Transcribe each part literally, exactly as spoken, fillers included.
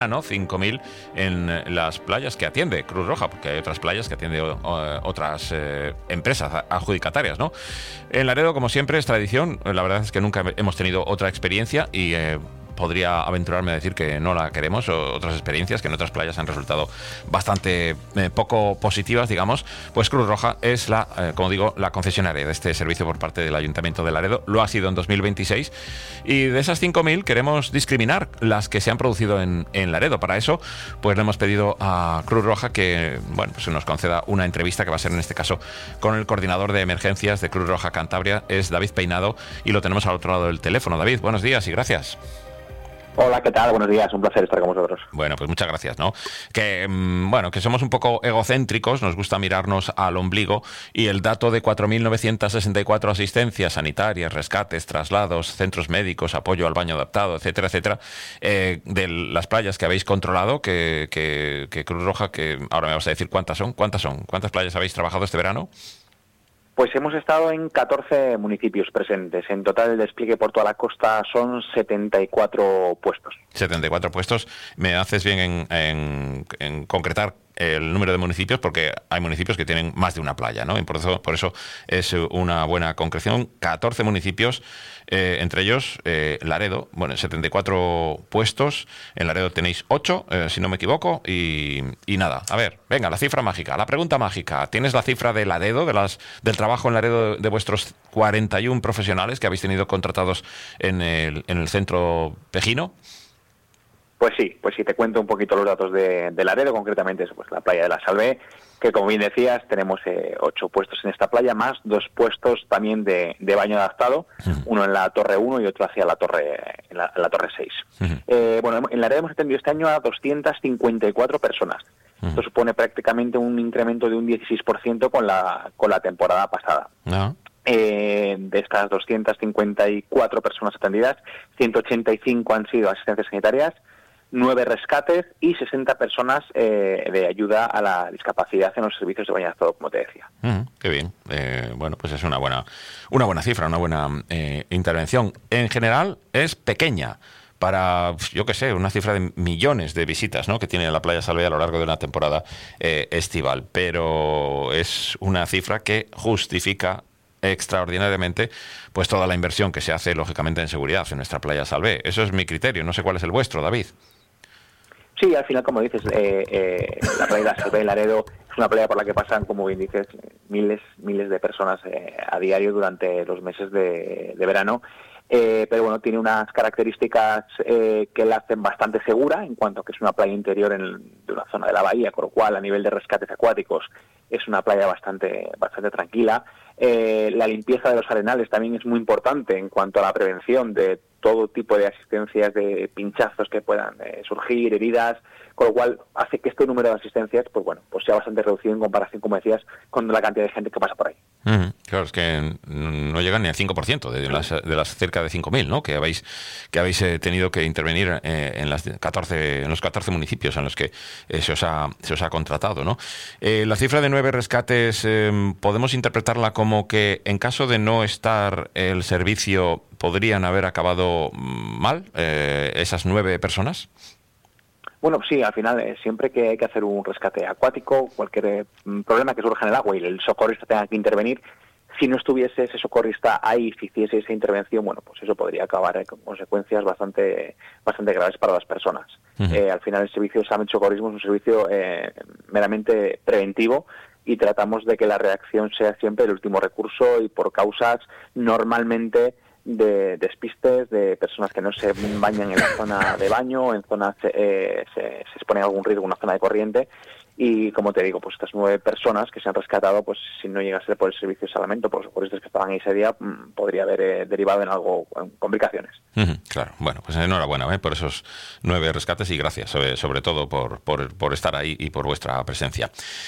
¿no? cinco mil en las playas que atiende Cruz Roja, porque hay otras playas que atiende o, o, otras eh, empresas adjudicatarias, ¿no? En Laredo, como siempre, es tradición. La verdad es que nunca hemos tenido otra experiencia y eh, podría aventurarme a decir que no la queremos, o otras experiencias que en otras playas han resultado bastante eh, poco positivas, digamos. Pues Cruz Roja es la, eh, como digo, la concesionaria de este servicio por parte del Ayuntamiento de Laredo. Lo ha sido en dos mil veintiséis y de esas cinco mil queremos discriminar las que se han producido en, en Laredo. Para eso, pues le hemos pedido a Cruz Roja que, bueno, pues nos conceda una entrevista que va a ser en este caso con el coordinador de emergencias de Cruz Roja Cantabria, es David Peinado, y lo tenemos al otro lado del teléfono. David, buenos días y gracias. Hola, ¿qué tal? Buenos días, un placer estar con vosotros. Bueno, pues muchas gracias, ¿no? Que, bueno, que somos un poco egocéntricos, nos gusta mirarnos al ombligo, y el dato de cuatro mil novecientas sesenta y cuatro asistencias sanitarias, rescates, traslados, centros médicos, apoyo al baño adaptado, etcétera, etcétera, eh, de las playas que habéis controlado, que, que, que Cruz Roja, que ahora me vas a decir cuántas son, cuántas son, cuántas playas habéis trabajado este verano. Pues hemos estado en catorce municipios presentes. En total el despliegue por toda la costa son setenta y cuatro puestos. setenta y cuatro puestos. Me haces bien en, en, en concretar el número de municipios, porque hay municipios que tienen más de una playa, ¿no? Y por eso, por eso es una buena concreción. catorce municipios, eh, entre ellos eh, Laredo, bueno, setenta y cuatro puestos. En Laredo tenéis ocho, eh, si no me equivoco, y, y nada. A ver, venga, la cifra mágica, la pregunta mágica. ¿Tienes la cifra de Laredo, de las del trabajo en Laredo de vuestros cuarenta y uno profesionales que habéis tenido contratados en el, en el centro Pejino? Pues sí, pues sí, te cuento un poquito los datos de, de Laredo, concretamente es pues la playa de la Salvé, que como bien decías, tenemos eh, ocho puestos en esta playa, más dos puestos también de, de baño adaptado, uh-huh. uno en la Torre uno y otro hacia la Torre en la, en la Torre seis. Uh-huh. Eh, bueno, en Laredo hemos atendido este año a doscientas cincuenta y cuatro personas. Uh-huh. Esto supone prácticamente un incremento de un dieciséis por ciento con la, con la temporada pasada. Uh-huh. Eh, de estas doscientas cincuenta y cuatro personas atendidas, ciento ochenta y cinco han sido asistencias sanitarias, nueve rescates y sesenta personas eh, de ayuda a la discapacidad en los servicios de baño adaptado, como te decía. Mm, qué bien. Eh, bueno, pues es una buena, una buena cifra, una buena eh, intervención. En general es pequeña para, yo qué sé, una cifra de millones de visitas, ¿no?, que tiene la playa Salvé a lo largo de una temporada eh, estival, pero es una cifra que justifica extraordinariamente pues toda la inversión que se hace, lógicamente, en seguridad en nuestra playa Salvé. Eso es mi criterio, no sé cuál es el vuestro, David. Sí, al final, como dices, eh, eh, la playa de la Salvé, Laredo, es una playa por la que pasan, como bien dices, miles, miles de personas eh, a diario durante los meses de, de verano. Eh, pero bueno, tiene unas características eh, que la hacen bastante segura, en cuanto a que es una playa interior en, de una zona de la bahía, con lo cual, a nivel de rescates acuáticos, es una playa bastante, bastante tranquila. Eh, la limpieza de los arenales también es muy importante en cuanto a la prevención de todo tipo de asistencias, de pinchazos que puedan eh, surgir, heridas, con lo cual hace que este número de asistencias, pues bueno, pues sea bastante reducido en comparación, como decías, con la cantidad de gente que pasa por ahí. Uh-huh. Claro, es que no llegan ni al cinco por ciento de las, de las cerca de cinco mil, ¿no?, que habéis que habéis eh, tenido que intervenir eh, en las catorce en los catorce municipios en los que eh, se os ha se os ha contratado, ¿no? Eh, la cifra de nueve rescates, eh, podemos interpretarla como que en caso de no estar el servicio podrían haber acabado mal eh, esas nueve personas. Bueno, sí, al final, eh, siempre que hay que hacer un rescate acuático, cualquier eh, problema que surja en el agua y el socorrista tenga que intervenir, si no estuviese ese socorrista ahí, si hiciese esa intervención, bueno, pues eso podría acabar eh, con consecuencias bastante bastante graves para las personas. Uh-huh. Eh, al final, el servicio de Salvament Socorrismo es un servicio eh, meramente preventivo, y tratamos de que la reacción sea siempre el último recurso y por causas normalmente de despistes, de personas que no se bañan en la zona de baño, en zonas eh, se, se expone a algún riesgo, una zona de corriente. Y como te digo, pues estas nueve personas que se han rescatado, pues si no llega a ser por el servicio de salvamento, por los socorristas que estaban ahí ese día, mmm, podría haber eh, derivado en algo, en complicaciones. Uh-huh, claro, bueno, pues enhorabuena ¿eh? por esos nueve rescates y gracias, sobre, sobre todo por, por, por estar ahí y por vuestra presencia.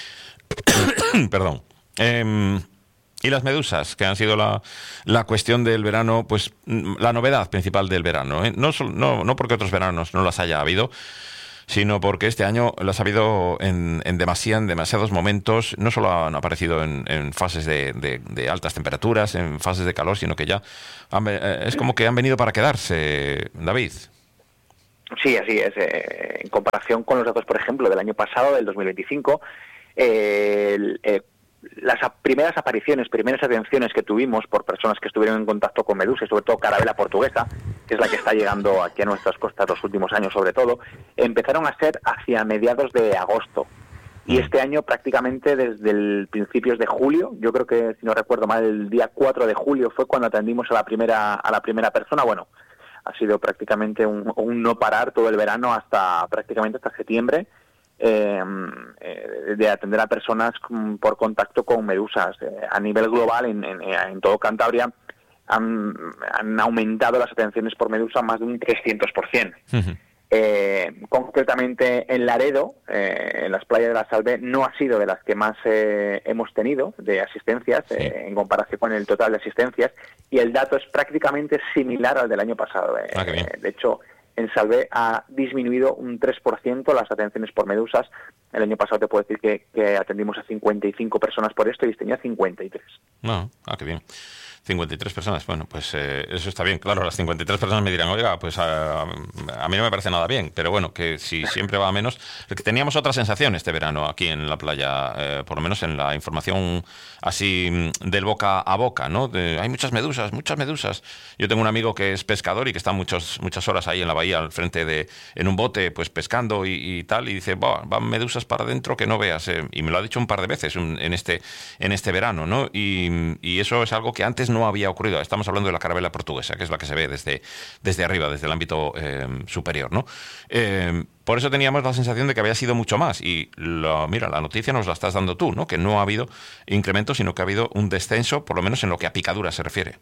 Perdón. Eh, y las medusas, que han sido la, la cuestión del verano, pues la novedad principal del verano, ¿eh? No, no, no porque otros veranos no las haya habido, sino porque este año las ha habido en, en, demasía, en demasiados momentos. No solo han aparecido en, en fases de, de, de altas temperaturas, en fases de calor, sino que ya han, es como que han venido para quedarse, David. Sí, así es. Eh, en comparación con los datos, por ejemplo, del año pasado, del dos mil veinticinco, eh, el, eh, las a- primeras apariciones, primeras atenciones que tuvimos por personas que estuvieron en contacto con medusa, y sobre todo carabela portuguesa, que es la que está llegando aquí a nuestras costas los últimos años sobre todo, empezaron a ser hacia mediados de agosto. Y este año prácticamente desde el principios de julio, yo creo que, si no recuerdo mal, el día cuatro de julio fue cuando atendimos a la primera a la primera persona. Bueno, ha sido prácticamente un, un no parar todo el verano hasta prácticamente hasta septiembre, eh, eh, de atender a personas con, por contacto con medusas. Eh, a nivel global, en, en, en todo Cantabria, han, han aumentado las atenciones por medusa más de un trescientos por ciento. Uh-huh. Eh, concretamente en Laredo, eh, en las playas de la Salve, no ha sido de las que más eh, hemos tenido de asistencias, sí. eh, en comparación con el total de asistencias, y el dato es prácticamente similar al del año pasado. Eh, ah, qué bien. De hecho, en Salve ha disminuido un tres por ciento las atenciones por medusas. El año pasado te puedo decir que, que atendimos a cincuenta y cinco personas por esto y este año a cincuenta y tres. No, ah, qué bien. cincuenta y tres personas, bueno, pues eh, eso está bien. Claro, las cincuenta y tres personas me dirán, oiga, pues a, a mí no me parece nada bien, pero bueno, que si siempre va a menos. Teníamos otra sensación este verano aquí en la playa, eh, por lo menos en la información así del boca a boca, ¿no? De, hay muchas medusas, muchas medusas. Yo tengo un amigo que es pescador y que está muchos, muchas horas ahí en la bahía, al frente de, en un bote, pues pescando y, y tal, y dice, van medusas para adentro que no veas. Eh, y me lo ha dicho un par de veces en este, en este verano, ¿no? Y, y eso es algo que antes no había ocurrido. Estamos hablando de la carabela portuguesa, que es la que se ve desde, desde arriba, desde el ámbito eh, superior, ¿no? Eh, por eso teníamos la sensación de que había sido mucho más. Y lo, mira, la noticia nos la estás dando tú, ¿no? Que no ha habido incremento, sino que ha habido un descenso, por lo menos en lo que a picadura se refiere.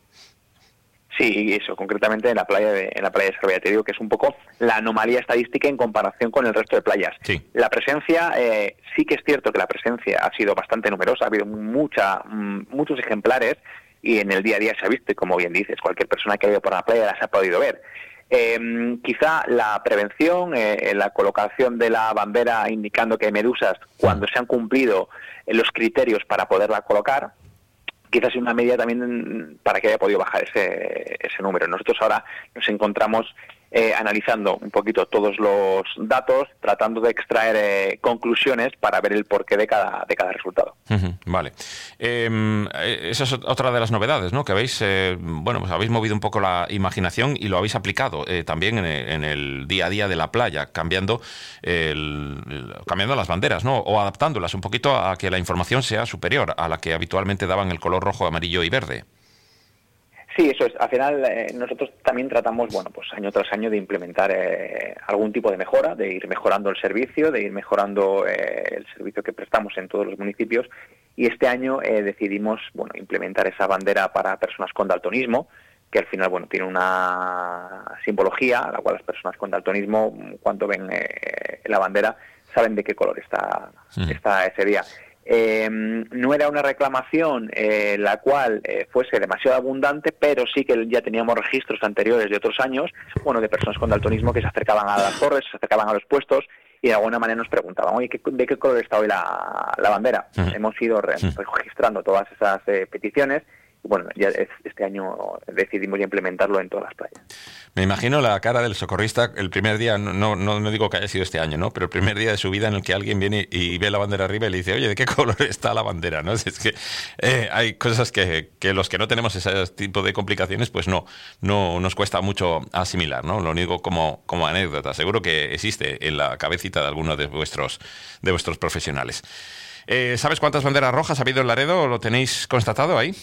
Sí, eso, concretamente en la playa de, en la playa de Salve, te digo que es un poco la anomalía estadística en comparación con el resto de playas. Sí. La presencia, eh, sí que es cierto que la presencia ha sido bastante numerosa, ha habido mucha, m- muchos ejemplares, y en el día a día se ha visto, y como bien dices, cualquier persona que ha ido por la playa las ha podido ver. Eh, quizá la prevención, eh, la colocación de la bandera indicando que hay medusas cuando se han cumplido los criterios para poderla colocar, quizás una medida también para que haya podido bajar ese, ese número. Nosotros ahora nos encontramos eh, analizando un poquito todos los datos, tratando de extraer eh, conclusiones para ver el porqué de cada, de cada resultado. Uh-huh, vale. Eh, esa es otra de las novedades, ¿no? Que habéis, eh, bueno, pues habéis movido un poco la imaginación y lo habéis aplicado eh, también en el, en el día a día de la playa, cambiando, el, el, cambiando las banderas, ¿no? O adaptándolas un poquito a que la información sea superior a la que habitualmente daban el color rojo, amarillo y verde. Sí, eso es. Al final eh, nosotros también tratamos, bueno, pues año tras año de implementar eh, algún tipo de mejora, de ir mejorando el servicio, de ir mejorando eh, el servicio que prestamos en todos los municipios. Y este año eh, decidimos, bueno, implementar esa bandera para personas con daltonismo, que al final, bueno, tiene una simbología a la cual las personas con daltonismo, cuando ven eh, la bandera, saben de qué color está, sí. está ese día. Eh, no era una reclamación eh, la cual eh, fuese demasiado abundante, pero sí que ya teníamos registros anteriores de otros años, bueno, de personas con daltonismo que se acercaban a las torres, se acercaban a los puestos y de alguna manera nos preguntaban, oye, ¿de qué color está hoy la, la bandera? Uh-huh. Hemos ido re- registrando todas esas eh, peticiones. Bueno, ya este año decidimos ya implementarlo en todas las playas. Me imagino la cara del socorrista el primer día, no, no, no digo que haya sido este año, ¿no? Pero el primer día de su vida en el que alguien viene y ve la bandera arriba y le dice, oye, ¿de qué color está la bandera? ¿No? Es que eh, hay cosas que, que los que no tenemos ese tipo de complicaciones, pues no, no nos cuesta mucho asimilar, ¿no? Lo único como, como anécdota, seguro que existe en la cabecita de alguno de vuestros, de vuestros profesionales. Eh, ¿Sabes cuántas banderas rojas ha habido en Laredo? ¿Lo tenéis constatado ahí?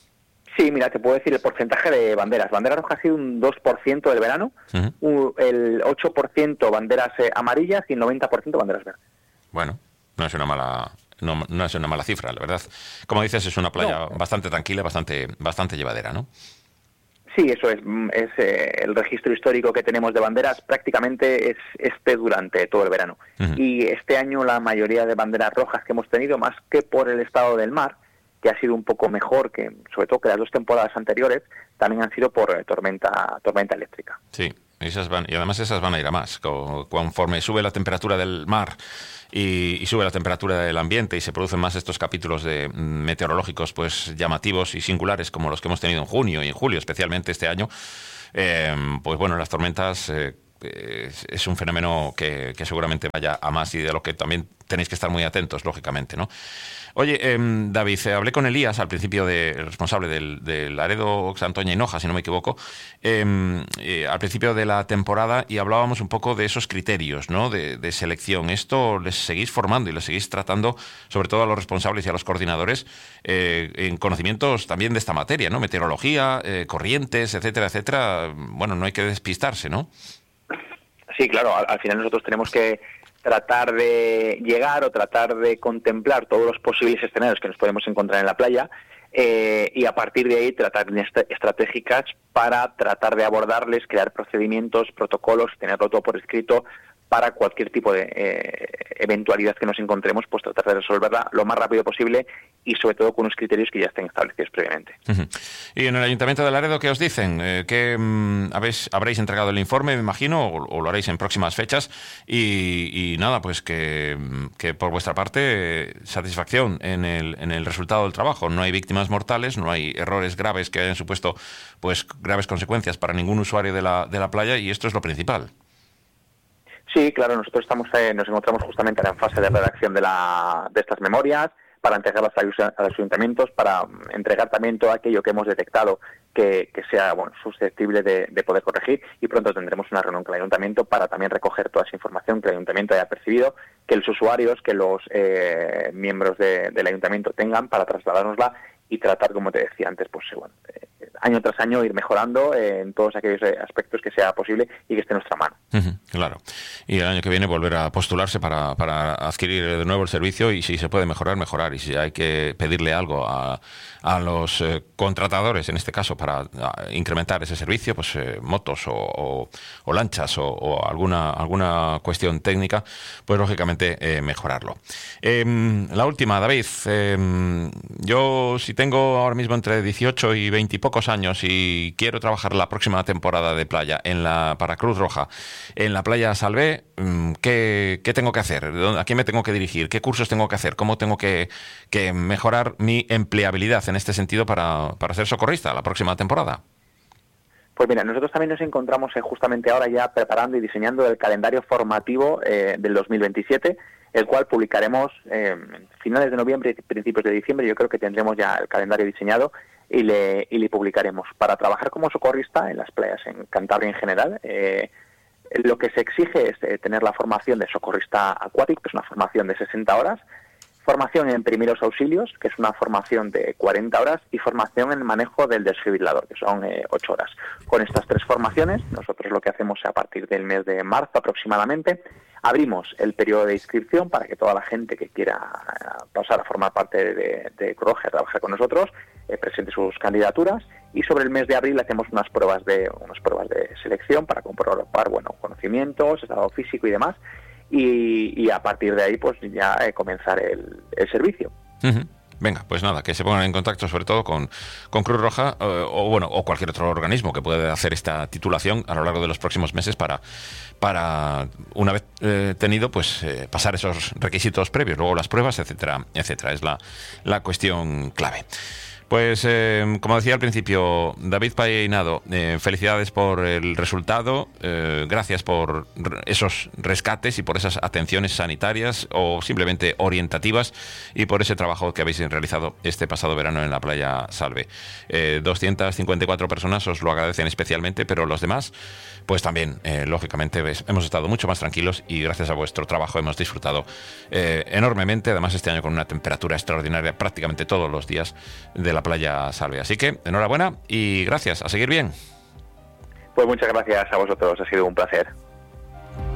Sí, mira, te puedo decir el porcentaje de banderas. Banderas rojas ha sido un dos por ciento del verano, uh-huh. un, el ocho por ciento banderas eh, amarillas y el noventa por ciento banderas verdes. Bueno, no es una mala no, no es una mala cifra, la verdad. Como dices, es una playa no. bastante tranquila, bastante bastante llevadera, ¿no? Sí, eso es. es eh, el registro histórico que tenemos de banderas prácticamente es este durante todo el verano. Uh-huh. Y este año la mayoría de banderas rojas que hemos tenido, más que por el estado del mar, que ha sido un poco mejor que, sobre todo, que las dos temporadas anteriores, también han sido por eh, tormenta tormenta eléctrica. Sí, esas van, y además esas van a ir a más. Conforme sube la temperatura del mar y, y sube la temperatura del ambiente y se producen más estos capítulos de meteorológicos pues llamativos y singulares como los que hemos tenido en junio y en julio, especialmente este año, eh, pues bueno, las tormentas... Eh, es, es un fenómeno que, que seguramente vaya a más y de lo que también tenéis que estar muy atentos, lógicamente, ¿no? Oye, eh, David, eh, hablé con Elías al principio, de, el responsable del, del Laredo, Santoña y Noja, si no me equivoco, eh, eh, al principio de la temporada, y hablábamos un poco de esos criterios, ¿no?, de, de selección. Esto les seguís formando y les seguís tratando, sobre todo a los responsables y a los coordinadores, eh, en conocimientos también de esta materia, ¿no? Meteorología, eh, corrientes, etcétera, etcétera. Bueno, no hay que despistarse, ¿no? Sí, claro, al, al final nosotros tenemos que tratar de llegar o tratar de contemplar todos los posibles escenarios que nos podemos encontrar en la playa, eh, y a partir de ahí tratar est- estratégicas para tratar de abordarles, crear procedimientos, protocolos, tenerlo todo por escrito para cualquier tipo de eh, eventualidad que nos encontremos, pues tratar de resolverla lo más rápido posible y sobre todo con unos criterios que ya estén establecidos previamente. Uh-huh. Y en el Ayuntamiento de Laredo, ¿qué os dicen? Eh, ¿Qué mm, habéis, habréis entregado el informe, me imagino, o, o lo haréis en próximas fechas? Y, y nada, pues que, que por vuestra parte, eh, satisfacción en el, en el resultado del trabajo. No hay víctimas mortales, no hay errores graves que hayan supuesto pues graves consecuencias para ningún usuario de la, de la playa, y esto es lo principal. Sí, claro, nosotros estamos eh, nos encontramos justamente en la fase de redacción de, la, de estas memorias, para entregarlas a los ayuntamientos, para entregar también todo aquello que hemos detectado que, que sea bueno, susceptible de, de poder corregir, y pronto tendremos una reunión con el ayuntamiento para también recoger toda esa información que el ayuntamiento haya percibido, que los usuarios, que los eh, miembros de, del ayuntamiento tengan, para trasladárnosla y tratar, como te decía antes, pues bueno, eh, año tras año ir mejorando eh, en todos aquellos aspectos que sea posible y que esté en nuestra mano. Uh-huh, claro. Y el año que viene volver a postularse para, para adquirir de nuevo el servicio, y si se puede mejorar, mejorar. Y si hay que pedirle algo a, a los eh, contratadores, en este caso, para a, incrementar ese servicio, pues eh, motos o, o, o lanchas o, o alguna, alguna cuestión técnica, pues lógicamente eh, mejorarlo. Eh, la última, David. Eh, yo, si tengo ahora mismo entre dieciocho y veinte y pocos años y quiero trabajar la próxima temporada de playa en la para Cruz Roja en la playa Salvé, ¿qué, qué tengo que hacer? ¿A quién me tengo que dirigir? ¿Qué cursos tengo que hacer? ¿Cómo tengo que, que mejorar mi empleabilidad en este sentido para, para ser socorrista la próxima temporada? Pues mira, nosotros también nos encontramos eh, justamente ahora ya preparando y diseñando el calendario formativo eh, del dos mil veintisiete, el cual publicaremos eh, finales de noviembre y principios de diciembre. Yo creo que tendremos ya el calendario diseñado y le, y le publicaremos. Para trabajar como socorrista en las playas en Cantabria en general, eh, lo que se exige es eh, tener la formación de socorrista acuático, que es una formación de sesenta horas, formación en primeros auxilios, que es una formación de cuarenta horas, y formación en el manejo del desfibrilador, que son eh, ocho horas. Con estas tres formaciones, nosotros lo que hacemos a partir del mes de marzo aproximadamente, abrimos el periodo de inscripción para que toda la gente que quiera pasar a formar parte de, de Cruz Roja, trabajar con nosotros, eh, presente sus candidaturas, y sobre el mes de abril hacemos unas pruebas de unas pruebas de selección para comprobar bueno, conocimientos, estado físico y demás, y, y a partir de ahí pues ya eh, comenzar el, el servicio. Uh-huh. Venga, pues nada, que se pongan en contacto sobre todo con, con Cruz Roja eh, o bueno o cualquier otro organismo que pueda hacer esta titulación a lo largo de los próximos meses para, para una vez eh, tenido, pues eh, pasar esos requisitos previos, luego las pruebas, etcétera, etcétera. Es la, la cuestión clave. Pues, eh, como decía al principio, David Peinado, eh, felicidades por el resultado, eh, gracias por esos rescates y por esas atenciones sanitarias o simplemente orientativas, y por ese trabajo que habéis realizado este pasado verano en la playa Salvé. Eh, doscientas cincuenta y cuatro personas os lo agradecen especialmente, pero los demás, pues también, eh, lógicamente, ves, hemos estado mucho más tranquilos y gracias a vuestro trabajo hemos disfrutado eh, enormemente, además este año con una temperatura extraordinaria prácticamente todos los días de la playa Salvé. Así que enhorabuena y gracias, a seguir bien. Pues muchas gracias a vosotros, ha sido un placer.